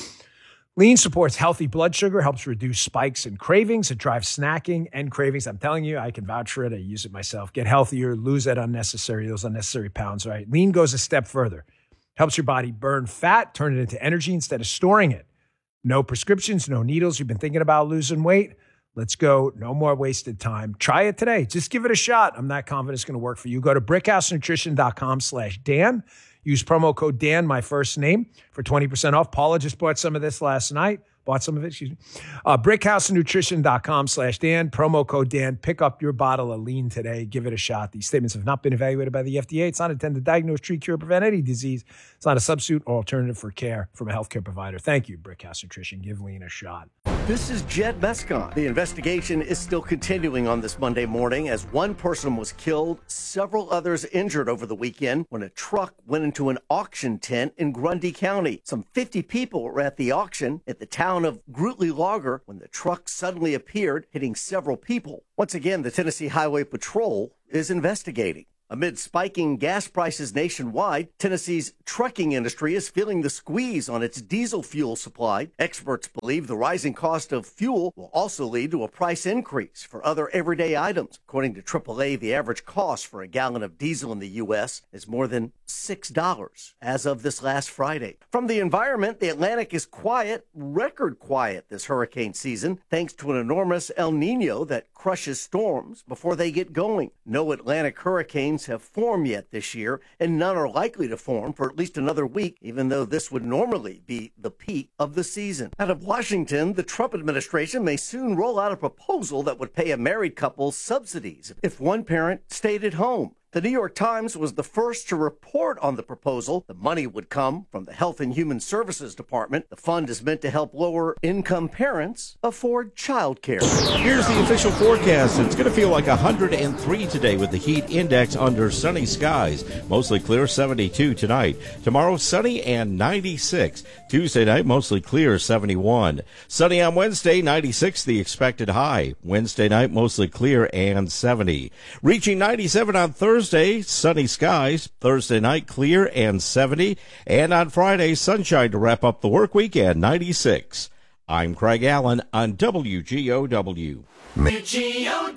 Lean supports healthy blood sugar, helps reduce spikes and cravings. It drives snacking and cravings. I'm telling you, I can vouch for it. I use it myself. Get healthier, lose that unnecessary, those unnecessary pounds, right? Lean goes a step further. Helps your body burn fat, turn it into energy instead of storing it. No prescriptions, no needles. You've been thinking about losing weight? Let's go. No more wasted time. Try it today. Just give it a shot. I'm not confident it's going to work for you. Go to brickhousenutrition.com slash Dan. Use promo code Dan, my first name, for twenty percent off. Paula just bought some of this last night. Bought some of it, excuse me. Uh, brickhousenutrition.com slash Dan, promo code Dan. Pick up your bottle of lean today. Give it a shot. These statements have not been evaluated by the F D A. It's not intended to diagnose, treat, cure, prevent any disease. It's not a substitute or alternative for care from a healthcare provider. Thank you, Brickhouse Nutrition. Give lean a shot. This is Jed Mescon. The investigation is still continuing on this Monday morning as one person was killed, several others injured over the weekend when a truck went into an auction tent in Grundy County. Some fifty people were at the auction at the town of Grootley Logger when the truck suddenly appeared, hitting several people. Once again, the Tennessee Highway Patrol is investigating. Amid spiking gas prices nationwide, Tennessee's trucking industry is feeling the squeeze on its diesel fuel supply. Experts believe the rising cost of fuel will also lead to a price increase for other everyday items. According to triple A, the average cost for a gallon of diesel in the U S is more than six dollars as of this last Friday. From the environment, the Atlantic is quiet, record quiet this hurricane season, thanks to an enormous El Nino that crushes storms before they get going. No Atlantic hurricanes have formed yet this year, and none are likely to form for at least another week, even though this would normally be the peak of the season. Out of Washington, the Trump administration may soon roll out a proposal that would pay a married couple subsidies if one parent stayed at home. The New York Times was the first to report on the proposal. The money would come from the Health and Human Services Department. The fund is meant to help lower-income parents afford child care. Here's the official forecast. It's going to feel like one hundred three today with the heat index under sunny skies. Mostly clear, seventy-two tonight. Tomorrow, sunny and ninety-six. Tuesday night, mostly clear, seventy-one. Sunny on Wednesday, ninety-six the expected high. Wednesday night, mostly clear and seventy. Reaching ninety-seven on Thursday. Thursday, sunny skies. Thursday night, clear and seventy. And on Friday, sunshine to wrap up the work week at ninety-six. I'm Craig Allen on W G O W. G O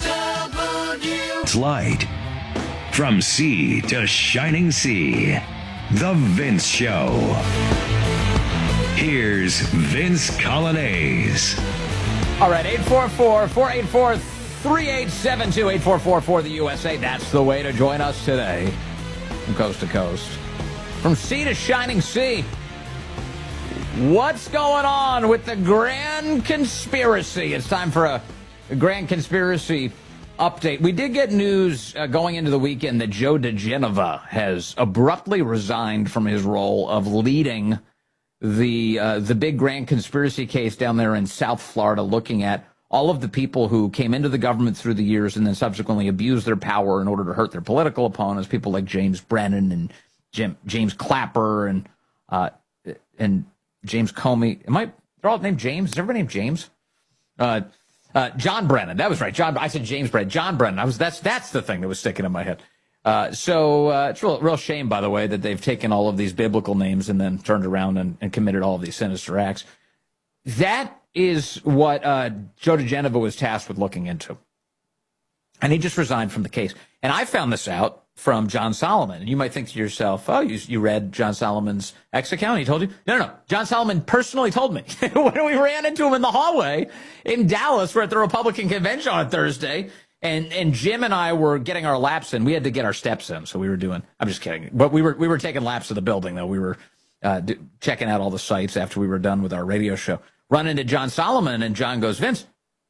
W. It's light. From sea to shining sea. The Vince Show. Here's Vince Colonnese. All right, eight four four, four eight four, three eight seven two, eight four four for the U S A. That's the way to join us today from coast to coast. From sea to shining sea. What's going on with the grand conspiracy? It's time for a, a grand conspiracy update. We did get news uh, going into the weekend that Joe diGenova has abruptly resigned from his role of leading the uh, the big grand conspiracy case down there in South Florida, looking at all of the people who came into the government through the years and then subsequently abused their power in order to hurt their political opponents, people like James Brennan and Jim, James Clapper and uh, and James Comey. Am I? They're all named James. Is everybody named James? Uh, uh, John Brennan. That was right. John. I said James Brennan. John Brennan. I was. That's that's the thing that was sticking in my head. Uh, so uh, it's a real, real shame, by the way, that they've taken all of these biblical names and then turned around and, and committed all of these sinister acts. That is what uh, Joe diGenova was tasked with looking into. And he just resigned from the case. And I found this out from John Solomon. And you might think to yourself, oh, you, you read John Solomon's X account? He told you? No, no, no. John Solomon personally told me. When we ran into him in the hallway in Dallas, we're at the Republican convention on Thursday. And and Jim and I were getting our laps in. We had to get our steps in. So we were doing, I'm just kidding. But we were, we were taking laps of the building, though. We were uh, d- checking out all the sites after we were done with our radio show. Run into John Solomon, and John goes, Vince,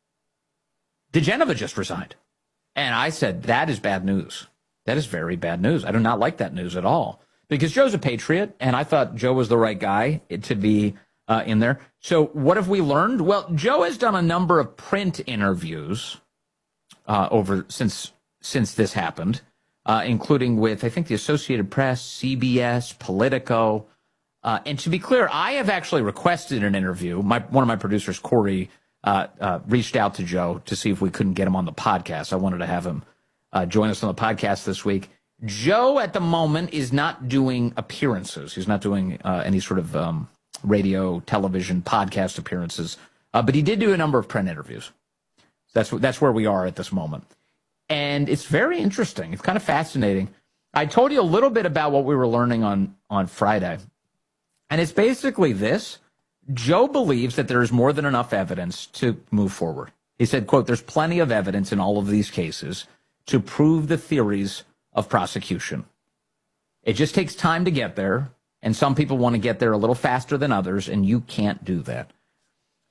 diGenova just resigned. And I said, that is bad news. That is very bad news. I do not like that news at all. Because Joe's a patriot, and I thought Joe was the right guy to be uh, in there. So what have we learned? Well, Joe has done a number of print interviews uh, over since since this happened, uh, including with, I think, the Associated Press, C B S, Politico. Uh, and to be clear, I have actually requested an interview. My one of my producers, Corey, uh, uh, reached out to Joe to see if we couldn't get him on the podcast. I wanted to have him uh, join us on the podcast this week. Joe, at the moment, is not doing appearances. He's not doing uh, any sort of um, radio, television, podcast appearances. Uh, but he did do a number of print interviews. That's that's where we are at this moment. And it's very interesting. It's kind of fascinating. I told you a little bit about what we were learning on, on Friday. And it's basically this. Joe believes that there is more than enough evidence to move forward. He said, quote, there's plenty of evidence in all of these cases to prove the theories of prosecution. It just takes time to get there, and some people want to get there a little faster than others, and you can't do that.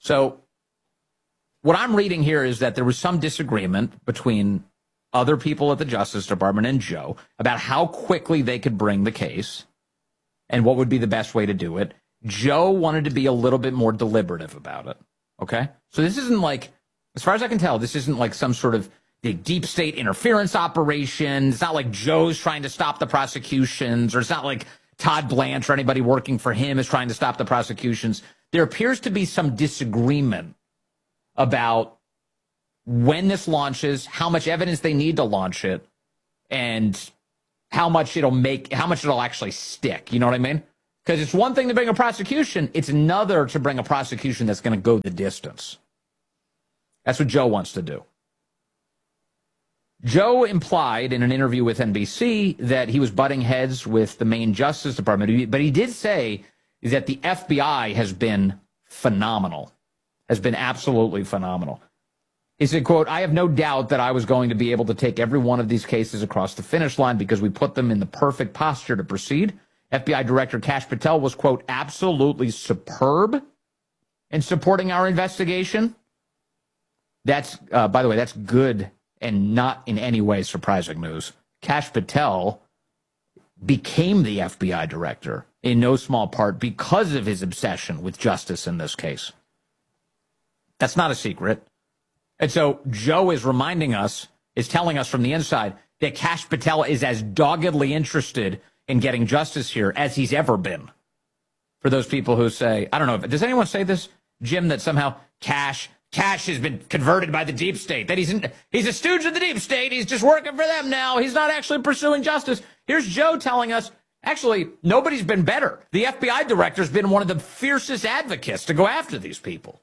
So what I'm reading here is that there was some disagreement between other people at the Justice Department and Joe about how quickly they could bring the case and what would be the best way to do it. Joe wanted to be a little bit more deliberative about it. Okay? So this isn't like, as far as I can tell, this isn't like some sort of big deep state interference operation. It's not like Joe's trying to stop the prosecutions, or it's not like Todd Blanche or anybody working for him is trying to stop the prosecutions. There appears to be some disagreement about when this launches, how much evidence they need to launch it, and how much it'll make, how much it'll actually stick. You know what I mean? Because it's one thing to bring a prosecution. It's another to bring a prosecution that's going to go the distance. That's what Joe wants to do. Joe implied in an interview with N B C that he was butting heads with the Maine Justice Department, but he did say that the F B I has been phenomenal, has been absolutely phenomenal. He said, quote, "I have no doubt that I was going to be able to take every one of these cases across the finish line because we put them in the perfect posture to proceed. F B I Director Kash Patel was, quote, absolutely superb in supporting our investigation." That's, uh, by the way, that's good and not in any way surprising news. Kash Patel became the F B I director in no small part because of his obsession with justice in this case. That's not a secret. And so Joe is reminding us, is telling us from the inside, that Kash Patel is as doggedly interested in getting justice here as he's ever been. For those people who say, I don't know, does anyone say this, Jim, that somehow Kash, Kash has been converted by the deep state, that he's in, he's a stooge of the deep state, he's just working for them now, he's not actually pursuing justice. Here's Joe telling us, actually, nobody's been better. The F B I director's been one of the fiercest advocates to go after these people.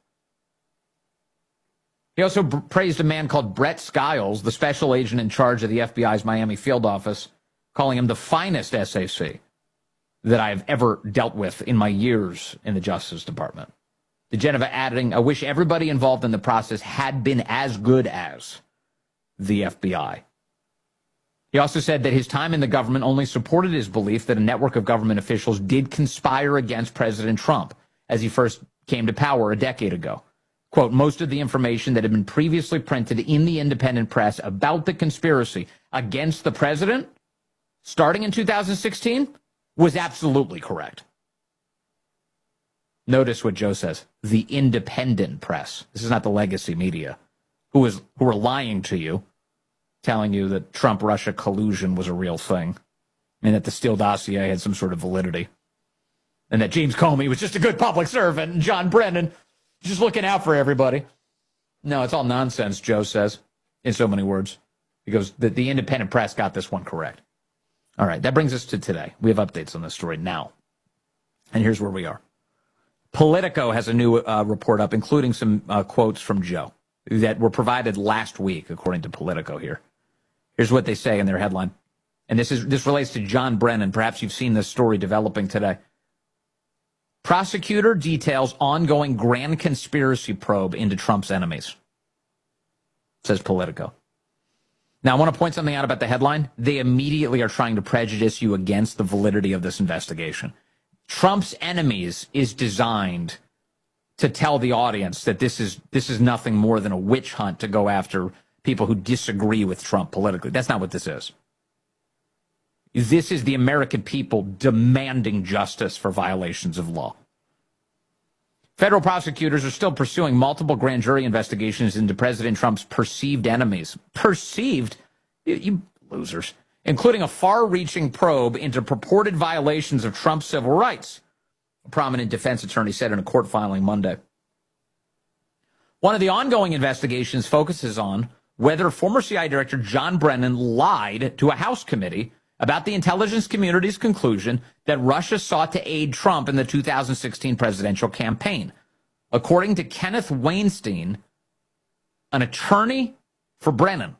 He also b- praised a man called Brett Skiles, the special agent in charge of the F B I's Miami field office, calling him the finest S A C that I've ever dealt with in my years in the Justice Department. DeGeneva adding, I wish everybody involved in the process had been as good as the F B I. He also said that his time in the government only supported his belief that a network of government officials did conspire against President Trump as he first came to power a decade ago. Quote, most of the information that had been previously printed in the independent press about the conspiracy against the president starting in two thousand sixteen was absolutely correct. Notice what Joe says, the independent press. This is not the legacy media who is who were lying to you, telling you that Trump-Russia collusion was a real thing and that the Steele dossier had some sort of validity and that James Comey was just a good public servant and John Brennan just looking out for everybody. No, it's all nonsense, Joe says, in so many words. He goes, the, the independent press got this one correct. All right, that brings us to today. We have updates on this story now. And here's where we are. Politico has a new uh, report up, including some uh, quotes from Joe that were provided last week, according to Politico here. Here's what they say in their headline. And this is this relates to John Brennan. Perhaps you've seen this story developing today. Prosecutor details ongoing grand conspiracy probe into Trump's enemies, says Politico. Now, I want to point something out about the headline. They immediately are trying to prejudice you against the validity of this investigation. Trump's enemies is designed to tell the audience that this is this is nothing more than a witch hunt to go after people who disagree with Trump politically. That's not what this is. This is the American people demanding justice for violations of law. Federal prosecutors are still pursuing multiple grand jury investigations into President Trump's perceived enemies. Perceived? You, you losers. Including a far-reaching probe into purported violations of Trump's civil rights, a prominent defense attorney said in a court filing Monday. One of the ongoing investigations focuses on whether former C I A Director John Brennan lied to a House committee about the intelligence community's conclusion that Russia sought to aid Trump in the two thousand sixteen presidential campaign. According to Kenneth Weinstein, an attorney for Brennan,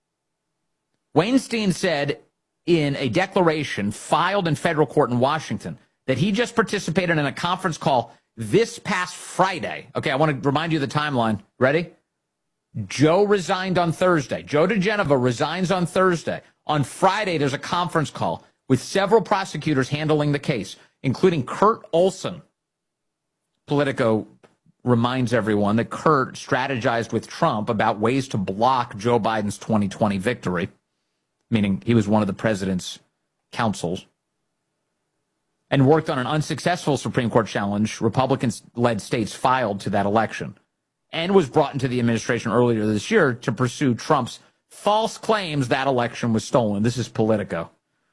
Weinstein said in a declaration filed in federal court in Washington that he just participated in a conference call this past Friday. Okay, I want to remind you of the timeline. Ready? Joe resigned on Thursday. Joe DeGeneva resigns on Thursday. On Friday, there's a conference call with several prosecutors handling the case, including Kurt Olson. Politico reminds everyone that Kurt strategized with Trump about ways to block Joe Biden's twenty twenty victory, meaning he was one of the president's counsels, and worked on an unsuccessful Supreme Court challenge Republican-led states filed to that election, and was brought into the administration earlier this year to pursue Trump's false claims that election was stolen. This is Politico.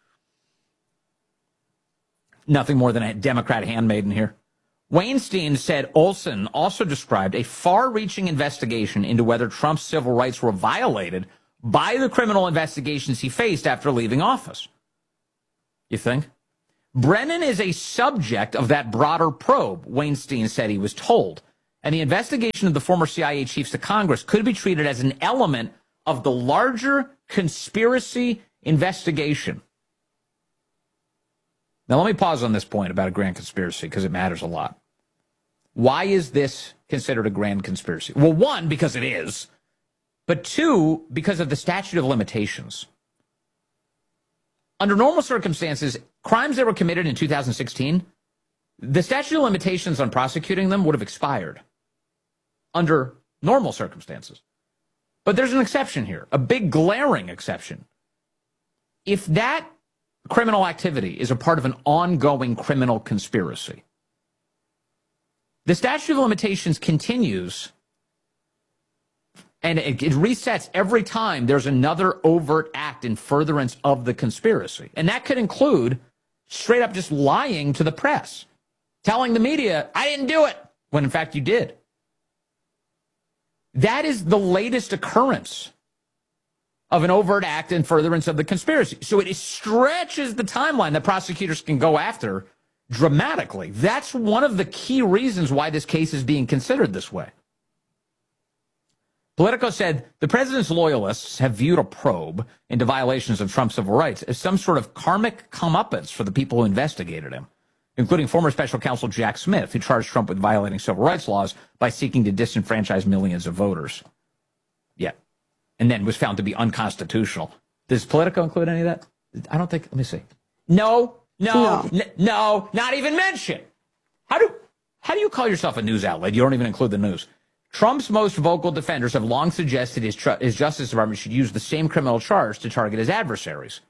Nothing more than a Democrat handmaiden here. Weinstein said Olson also described a far-reaching investigation into whether Trump's civil rights were violated by the criminal investigations he faced after leaving office. You think? Brennan is a subject of that broader probe, Weinstein said he was told. And the investigation of the former C I A chiefs to Congress could be treated as an element of the larger conspiracy investigation. Now, let me pause on this point about a grand conspiracy because it matters a lot. Why is this considered a grand conspiracy? Well, one, because it is, but two, because of the statute of limitations. Under normal circumstances, crimes that were committed in two thousand sixteen, the statute of limitations on prosecuting them would have expired under normal circumstances. But there's an exception here, a big glaring exception. If that criminal activity is a part of an ongoing criminal conspiracy, the statute of limitations continues, and it, it resets every time there's another overt act in furtherance of the conspiracy. And that could include straight up just lying to the press, telling the media, I didn't do it, when in fact you did. That is the latest occurrence of an overt act in furtherance of the conspiracy. So it stretches the timeline that prosecutors can go after dramatically. That's one of the key reasons why this case is being considered this way. Politico said the president's loyalists have viewed a probe into violations of Trump's civil rights as some sort of karmic comeuppance for the people who investigated him, including former special counsel Jack Smith, who charged Trump with violating civil rights laws by seeking to disenfranchise millions of voters. Yeah. And then was found to be unconstitutional. Does Politico include any of that? I don't think. Let me see. No, no, no, n- no not even mention. How do how do you call yourself a news outlet? You don't even include the news. Trump's most vocal defenders have long suggested his, tr- his Justice Department should use the same criminal charge to target his adversaries.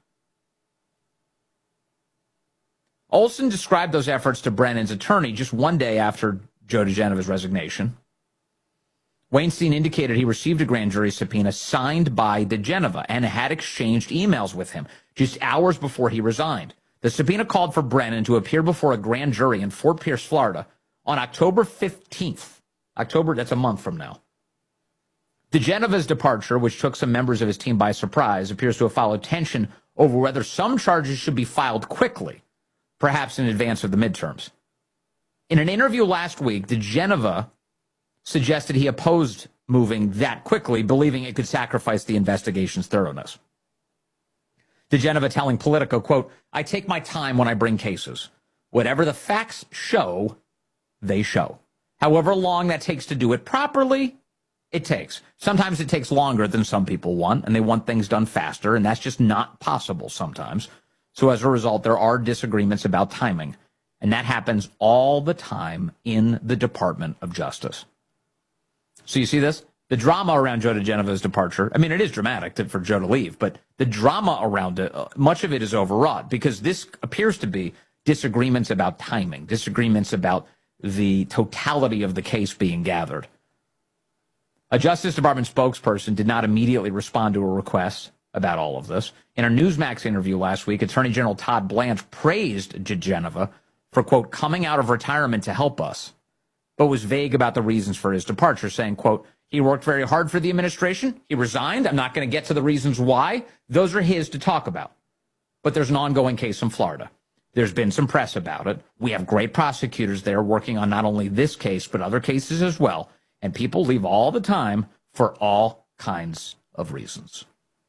Olson described those efforts to Brennan's attorney just one day after Joe DeGeneva's resignation. Weinstein indicated he received a grand jury subpoena signed by DeGeneva and had exchanged emails with him just hours before he resigned. The subpoena called for Brennan to appear before a grand jury in Fort Pierce, Florida on October fifteenth. October, that's a month from now. DeGeneva's departure, which took some members of his team by surprise, appears to have followed tension over whether some charges should be filed quickly, perhaps in advance of the midterms. In an interview last week, DeGeneva suggested he opposed moving that quickly, believing it could sacrifice the investigation's thoroughness. DeGeneva telling Politico, quote, I take my time when I bring cases. Whatever the facts show, they show. However long that takes to do it properly, it takes. Sometimes it takes longer than some people want, and they want things done faster, and that's just not possible sometimes. So as a result, there are disagreements about timing, and that happens all the time in the Department of Justice. So you see this? The drama around Joe DeGeneva's departure, I mean, it is dramatic to, for Joe to leave, but the drama around it, uh, much of it is overwrought because this appears to be disagreements about timing, disagreements about the totality of the case being gathered. A Justice Department spokesperson did not immediately respond to a request about all of this. In a Newsmax interview last week, Attorney General Todd Blanche praised DeGeneva for, quote, coming out of retirement to help us, but was vague about the reasons for his departure, saying, quote, he worked very hard for the administration. He resigned. I'm not going to get to the reasons why. Those are his to talk about. But there's an ongoing case in Florida. There's been some press about it. We have great prosecutors there working on not only this case, but other cases as well. And people leave all the time for all kinds of reasons.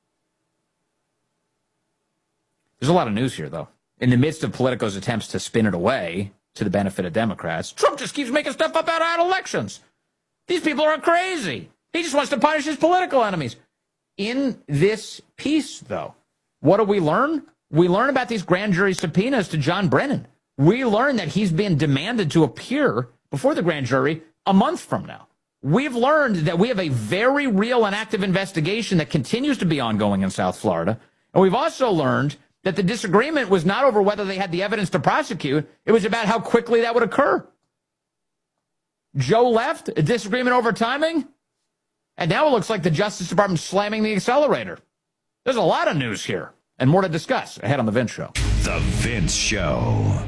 There's a lot of news here, though. In the midst of Politico's attempts to spin it away to the benefit of Democrats, Trump just keeps making stuff up out of elections. These people are crazy. He just wants to punish his political enemies. In this piece, though, what do we learn? We learn about these grand jury subpoenas to John Brennan. We learn that he's been demanded to appear before the grand jury a month from now. We've learned that we have a very real and active investigation that continues to be ongoing in South Florida. And we've also learned that the disagreement was not over whether they had the evidence to prosecute. It was about how quickly that would occur. Joe left, a disagreement over timing. And now it looks like the Justice Department's slamming the accelerator. There's a lot of news here and more to discuss ahead on The Vince Show. The Vince Show.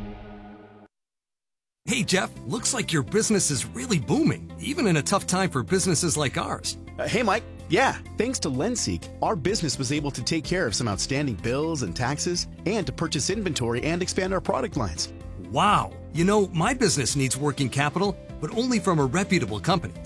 Hey, Jeff, looks like your business is really booming, even in a tough time for businesses like ours. Uh, hey, Mike. Yeah, thanks to Lenseek, our business was able to take care of some outstanding bills and taxes and to purchase inventory and expand our product lines. Wow. You know, my business needs working capital, but only from a reputable company.